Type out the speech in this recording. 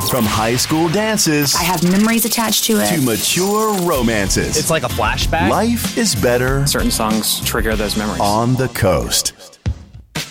From high school dances I have memories attached to it. to mature romances. It's like a flashback. Life is better Certain songs trigger those memories. on the coast.